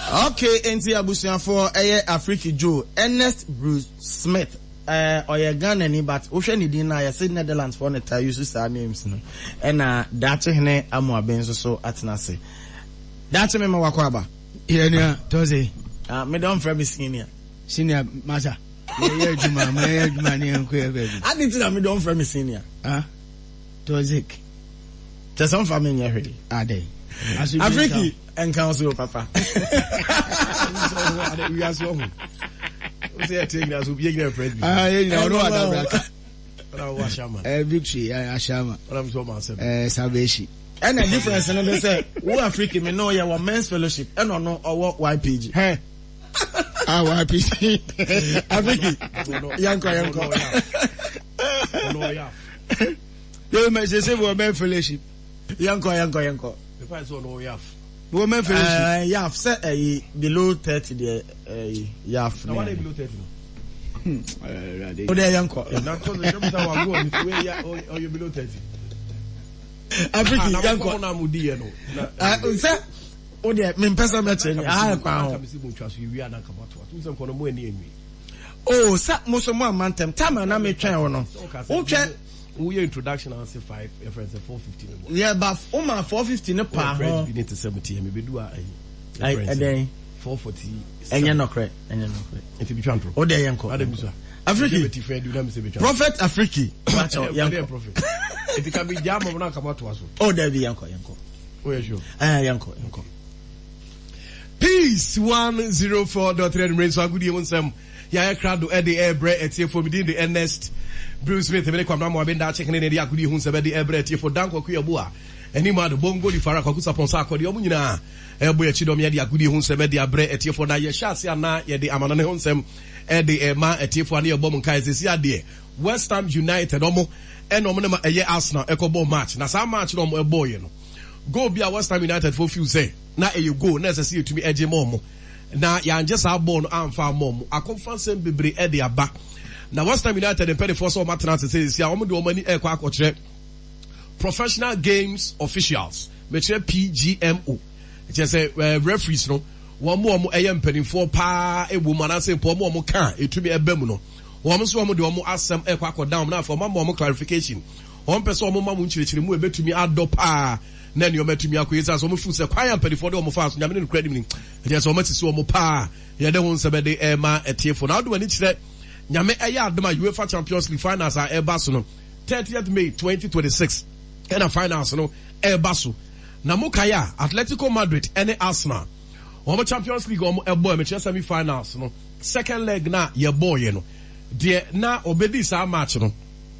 Okay, enti abusuafo Africa Joe Ernest Bruce Smith oye Ghana ni but ohwe ni din na ya say Netherlands for net use sa names no na dache hene amoaben so atenase dache me wakwa aba yenia toze me don frame senior master ye juma ni enko e baby aditi na me don frame senior toze just some family here ade Africa and council papa we are so say take that will be a friend you know that victory ashama I'm so myself salvation and the difference and they say who Africa me know your men's fellowship and no or YPG hey YPG Africa yanko you may say we men's fellowship yanko if I saw no yaf women fellowship yaf say below 30 there yaf now what below 30 o dey yanko na cause the show that go on way ya or you below 30 Africa yanko na mudi no say o dey me pesa me che kwa ho oh sa mo so mo amantem time na me twen no o twen we introduction and say 5 reference 450 yeah but 450 ne pa ho we need to 70 me be do I then 440 enye no kre if you be chantro o dey yanko Africa Prophet Africa yanko prophet it can be jam na come out was oh there be yanko oh yeah sure yanko Peace 104.3 rain so good you some ya crowd do the air bread etie for within the Ernest Bruce Smith be kwamna mo abenda checking in the akudi hu se be the air bread etie for danko kuyaboa eni ma do bongo di fara kwakusa ponsa akodi omu nyina ebo ya chidom ya di akudi hu se be the bread etie for na ye hyase ana ye de amanane hu nsem e ma etie for na ye bom kai sesi ade West Ham United omo eno mo na eye Arsenal ekobo match na sa match no mo ebo ye no go be a West Ham United for few say na e go na sesi etumi eje momo na ya nje sa ball no amfa momo akonfanse bebre e de aba na West Ham United in 24 so maternity says ya omo de omani e kwa akokire Professional Games Officials metre PGMO je say referees no omo eye mpanimfo pa ebu mana say po omo ka etumi ebam no omo so omo de omo asem e kwa akodan na for omo clarification omo pese omo mamu nchirechire mu ebetumi adop na ni ometumi akoyesa so mo fu se kwaya mpanimfo de omo fa so nyame no credit ni je say omo tisi omo pa ye de won se be de e ma etiefo na do ani kire nyame eye adoma UEFA Champions League finals are ebaso no 30th May 2026 and a finals no ebaso na mukaya Atletico Madrid and Arsenal omo Champions League omo ebo me semi finals no second leg na ye boy no de na obedi sa match no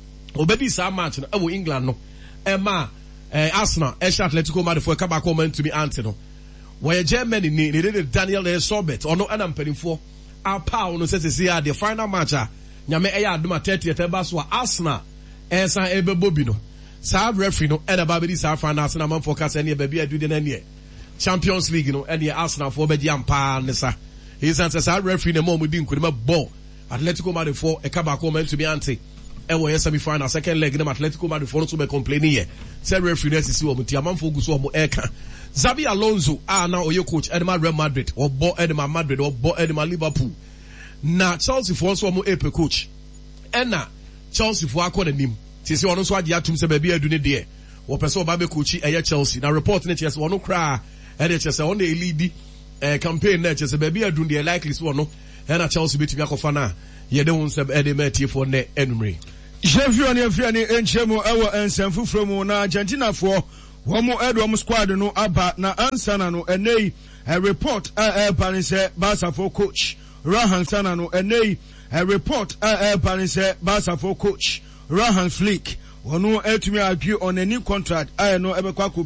e England no e ma Arsenal Atletico Madrid for kaba comment to be anti no where Germany ni did Daniel Sobet or no anam penifo apa no say the final match nyame eya adoma 30th ebaso Arsenal san ebebobi no sa referee no e da babedi sa final na man focus any baby adu de na ne Champions League no and Arsenal for be ampa ne sa he says sa referee na mo di nkurima ball Atletico Madrid for e kaba comment to be anti e semi final second leg na Atletico Madrid for no to be complaining here say referee na sisi wo muti amanfo guso wo eka Xabi Alonso na oye coach Edema Real Madrid or bo Edema Madrid or bo Edema Liverpool na Chelsea for so mo epe coach na Chelsea for akọ nanim sisi ono so ade atum se ba bi adu ne de wo pese oba be coach Chelsea na report ne chese ono kra de chese ono lead campaign na chese ba bi adu de likely so ono na Chelsea betumi akofa na ye de won se de metie for ne enumre Jefiani enchemu ewo ensemfu from na Argentina for womo edom squad no aba na ansana no enei a report panise Barca for coach Rahan Sana no enei a report panise Barca for coach Rahan Flick wono etumi agye on a new contract no ebekwa